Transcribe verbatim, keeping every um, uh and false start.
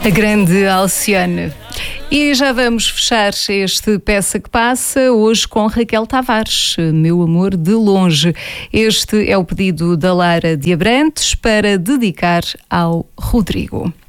A grande Alcione. E já vamos fechar este Peça que Passa, hoje com Raquel Tavares, Meu Amor de Longe. Este é o pedido da Lara de Abrantes para dedicar ao Rodrigo.